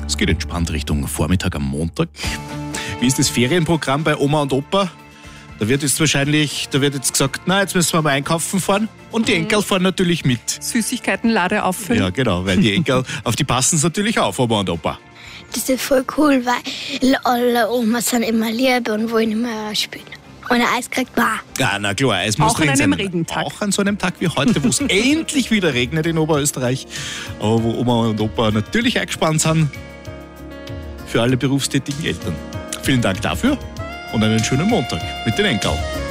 Es geht entspannt Richtung Vormittag am Montag. Wie ist das Ferienprogramm bei Oma und Opa? Da wird jetzt gesagt, na, jetzt müssen wir mal einkaufen fahren. Und die Enkel fahren natürlich mit. Süßigkeitenlade auffüllen. Ja, genau, weil die Enkel, auf die passen es natürlich auf, Oma und Opa. Das ist voll cool, weil alle Omas sind immer lieb und wollen immer spielen. Und ein Eis kriegt man. Ja, na klar, es muss Auch an drin einem sein. Regentag. Auch an so einem Tag wie heute, wo es endlich wieder regnet in Oberösterreich. Aber wo Oma und Opa natürlich eingespannt sind für alle berufstätigen Eltern. Vielen Dank dafür und einen schönen Montag mit den Enkeln.